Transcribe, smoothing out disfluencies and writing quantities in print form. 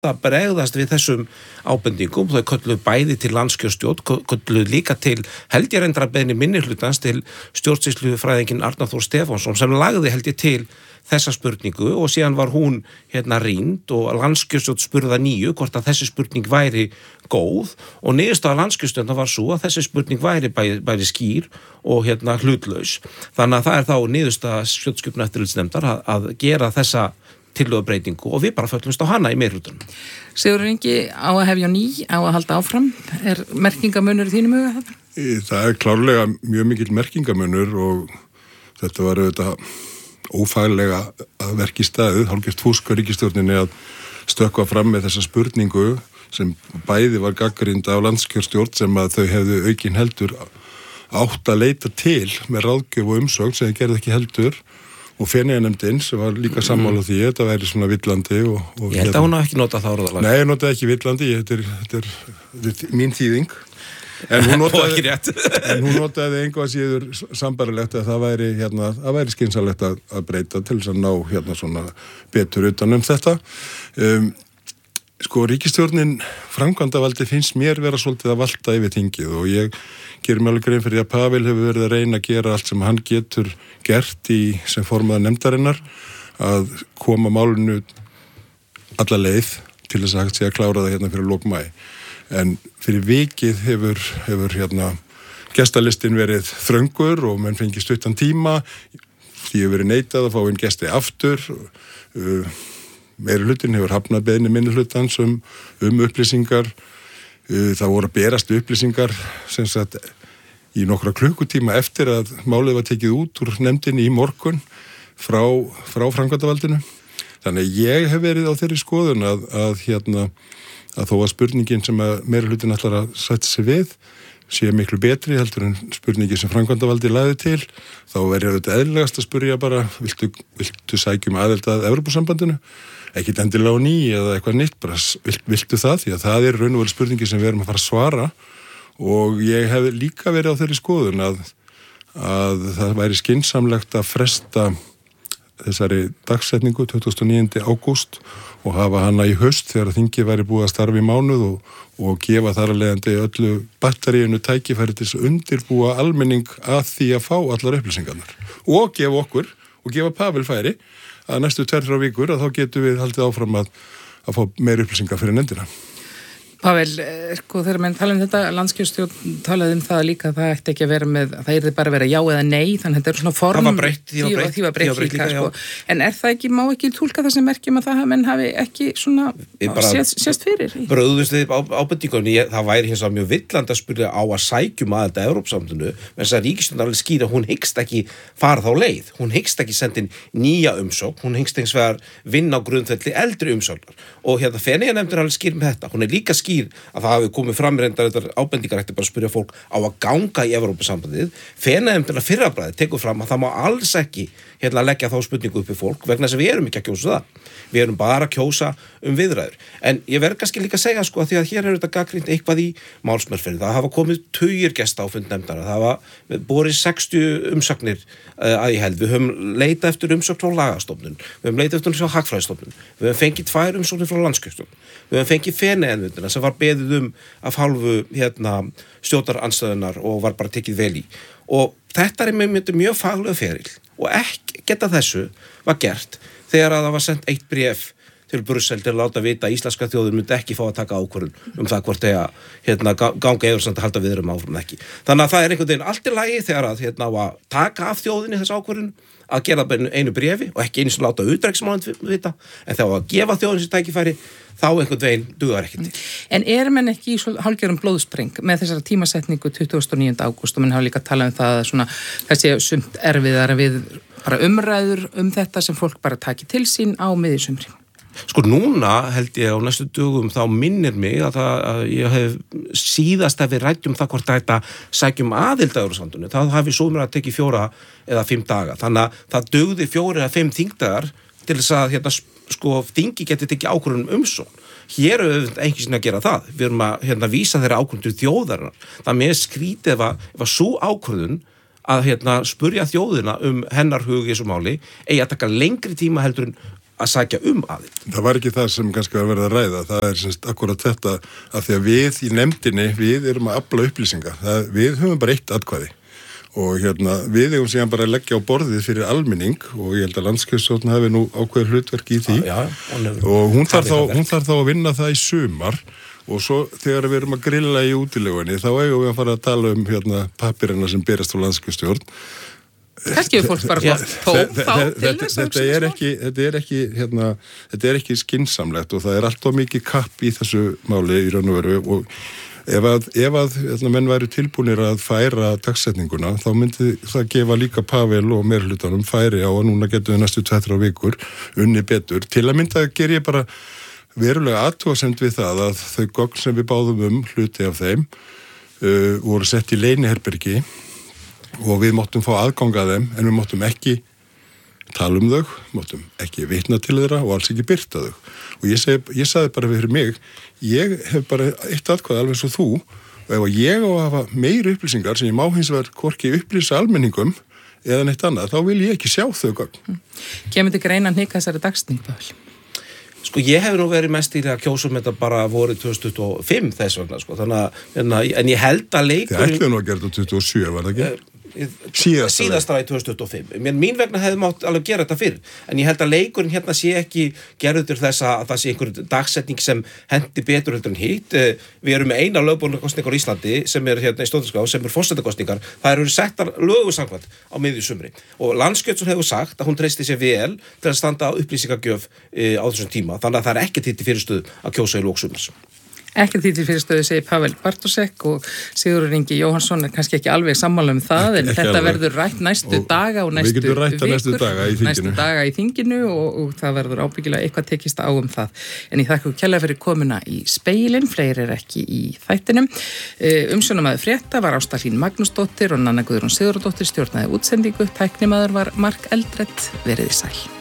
að bregðast við þessum ábendingum, þau kölluðu bæði til landskjörstjórn, kölluðu líka til held ég reyndar að beiðni minnihlutans til stjórnsýslufræðinginn Arnar Þór Stefánsson sem lagði held ég til þessa spurningu og síðan var hún rýnd og landskjörstjórn spurði að nýju hvort að þessi spurning væri góð og niðurstaða landskjörstjórnar var svo að þessi spurning væri bæði skýr og hlutlaus. Þannig að það er þá niðurstaða stjórnskipunareftirlitsnefndar að gera þessa tillögubreytingu og við bara föllumst á hana í meirihlutanum. Sigurður Ingi, á að hefja ný, á að halda áfram, merkingamunur í þínum huga þetta? Það klárlega mjög mikill merkingamunur og þetta var auðvitað ófaglega að verki staðið, hálfgert fúsk á ríkisstjórninni að stökkva fram með þessa spurningu sem bæði var gagnrýnd af landskjörstjórn sem að þau hefðu aukin heldur átt að leita til með ráðgjöf og umsögn sem þau gerði ekki heldur og Feneyjanefndin sem var líka sammála því þetta væri svona villandi og ég held að hún hafi ekki notað það orðalag. Nei, ég notaði ekki villandi, þetta er mín þýðing en hún notaði engu að síður sambarilegt að það væri skynsamlegt að breyta til þess að ná svona betur utan þetta. Ríkisstjórnin framkvæmdavaldi finnst mér vera svolítið að valta yfir þingið og ég gerir mig alveg grein fyrir að Pavel hefur verið að reyna að gera allt sem hann getur gert sem formaður nefndarinnar að koma málinu alla leið til þess að hægt sé að klára það fyrir lok maí. En fyrir vikið hefur gestalistin verið þröngur og menn fengið stuttan tíma, því hefur verið neitað að fá inn gesti aftur, meirihlutin hefur hafnað beiðni minnihlutans upplýsingar, það voru að berast upplýsingar sem sagt í nokkra klukkutíma eftir að málið var tekið út úr nefndinni í morgun frá framkvæmdavaldinu. Þannig að ég hef verið á þeirri skoðun að þó að spurningin sem að meirihlutin ætlar að setja sig við sé miklu betri heldur en spurningi sem framkvæmdavaldi lagði til, þá verður þetta eðlilegast að spyrja bara, viltu sækjum aðild að Evrópusambandinu? Ekkert endilega á ný eða eitthvað nýtt, bara viltu það? Því að það er raun og veru spurningi sem við erum að fara að svara og ég hef líka verið á þeirri skoðun að það væri skynsamlegt að fresta þessari dagsetningu 29. ágúst og hafa hana í haust þegar þingið væri búið að starfa í mánuð og gefa þar að leiðandi öllu batteríinu tækifæri til að undirbúa almenning að því að fá allar upplýsingarnar og gefa okkur og gefa Pavel færi að næstu 2-3 vikur að þá getum við haldið áfram að fá meir upplýsingar fyrir nefndina. Pavel, þegar menn tala þetta, landskjörstjórn talaði það líka, það ætti ekki að vera með, það yrði bara að vera já eða nei, þannig að þetta svona form. Því var breytt líka. En það ekki, má ekki túlka það sem merkjum að það menn hafi ekki svona sést fyrir? Bara auðvist þið ábendingunni, það væri hins vegar mjög villandi að spyrja á að sækjum að þetta Evrópusambandinu, menn þess að ríkisstjórnin alveg skýra, hún hyggst ekki fara þá leið, hún hyggst ekki senda inn nýja umsókn, hún hyggst hins vegar vinna á grundvelli eldri umsóknar og Feneyjanefndin alveg skýr með þetta, hún er líka skýr að það hafi komið fram reyndar þetta ábendingar eftir bara að spyrja fólk á að ganga í Evrópusambandið. Feneyjanefndin fyrrabræði tekur fram að það má alls ekki leggja þá spurningu upp í fólk vegna þess að við erum ekki að kjósa það. Við erum bara að kjósa viðræður. En ég verð kannski líka að segja að því að hér er þetta gagnrýnt eitthvað í málsmeðferð. Það hafa komið tugir gesta á fund nefndar. Það hafa borið 60 umsagnir að ég held. Við höfum leitað eftir umsögn frá Lagastofnun. Við höfum leitað eftir frá Hagfræðistofnun. Við höfum fengið 2 umsóknir frá Landskjörstjórn. Við höfum fengið Feneyjanefndina sem var beðið af hálfu stjórnarandstöðunnar og var bara tekið vel í. Og þetta er mjög faglega feril og ekki geta þessu var gert þegar að það var sendt 1 bréf til Brussel til að láta vita að íslenska þjóðin myndi ekki fá að taka ákvörðun það hvort ganga Evrópusambandið að halda viðrum áfram ekki. Þannig að það er einhvern veginn allt í lagi þegar að á að taka af þjóðinni þessa ákvörðun að gera einu bréfi og ekki einu sem láta utanríkismálanefnd vita, en þegar að gefa þjóðinni þessi tækifæri þá einhvern veginn dugar ekki til. En menn ekki í hálfgerðum blóðspreng með þessara tímasetningu 29. ágúst og menn hafa líka talað það svona, þessi sumt erfiðara við bara umræður þetta sem fólk bara taki til sín á miðjusumri? Núna held ég á næstu dögum þá minnir mig að ég hef síðast að við ræddum það hvort þetta sækjum aðild að Evrópusambandinu. Það hafi svo mér að tekið 4 eða 5 daga. Þannig að það dugði 4 eða 5 þingdagar til þess að þingi geti tekið ákvörðun umsókn. Hér er ekki sinni að gera það. Við erum að vísa þeirra ákvörðun til þjóðarinnar. Það með skrítið ef að sú ákvörðun að spurja þjóðina hennar hug í þessu máli eigi að taka lengri tíma heldur en að sækja aðild. Það var ekki það sem kannski var verið að ræða, það semst akkurat þetta að því að við í nefndinni, við erum að afla upplýsingar, við höfum bara eitt atkvæði og við eigum síðan bara að leggja á borðið fyrir almenning og ég held að landskjörstjórn hafi nú ákveðið hlutverk í því og hún þarf þá að vinna það í sumar og svo þegar við erum að grilla í útilegunni þá eigum við að fara að tala pappirina sem berast á landskjörstjórn. Kannski er fólk bara tók þá til þess að þetta er ekki skynsamlegt og það er allt of mikið kapp í þessu máli í raun og veru og ef að menn væri tilbúnir að færa dagsetninguna þá myndi það gefa líka Pavel og meirhlutanum færi á að núna getum við næstu 2-3 vikur unni betur. Til að mynda ger ég bara verulega athugasemd við það að þau gögn sem við báðum hluti af þeim voru sett í leyniherbergi og við máttum fá aðgang að þeim en við máttum ekki tala þau, máttum ekki vitna til þeirra og alls ekki birta þau. Og ég sagði bara fyrir mig, ég hef bara eitt atkvæði alveg eins og þú og ef ég á að hafa meiri upplýsingar sem ég má hins vegar hvorki upplýsa almenningum eða neitt annað, þá vil ég ekki sjá þau gögn. Kemur til greina að hnika þessari dagsetningu, Pavel? Sko ég hef nú verið mest í að kjósa þetta bara vorið 2025 þess vegna, sko, en ég held að leikurinn... Þið ætluðu nú að gera þetta 2027, var það ekki? Síðasta í 2025. Mín vegna hefði mátt alveg gera þetta fyrr, en ég held að leikurinn sé ekki gerður til þess að það sé einhver dagsetning sem hendi betur heldur en hitt. Við erum með eina lögbúnarkostningar í Íslandi sem í stjórnarskrá, sem forsetakostningar. Það eru settar lögusangvæmt á miðju sumri og Landskjörstjórn hefur sagt að hún treysti sér vel til að standa á upplýsingagjöf á þessum tíma, þannig að það er ekki til fyrirstöðu að kjósa í lok sumars. Ekki því til fyrirstöðu segir Pavel Bartosek og Sigurður Ingi Jóhannsson er kannski ekki alveg sammála það en þetta alveg. Verður rætt næstu daga og næstu vikur, næstu daga í þinginu og það verður ábyggilega eitthvað tekist á það. En ég þakka kærlega fyrir komuna í Speilin, fleiri er ekki í þættinum. Umsjónarmaður frétta var Ásta Hlín Magnúsdóttir og Nanna Guðrún Sigurðardóttir stjórnaði útsendingu, tæknimaður var Mark Eldrett, veriði sæl.